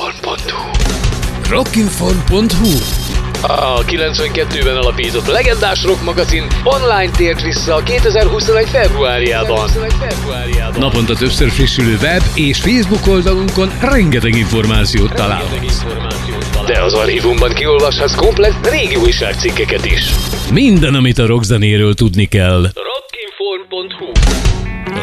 Rockinform.hu A 92-ben alapított legendás rock magazin online tért vissza 2021. februárjában. Naponta többször frissülő web és Facebook oldalunkon rengeteg információt találhatsz. De az archívumban kiolvashatsz komplett régi újságcikkeket is. Minden, amit a rockzenéről tudni kell.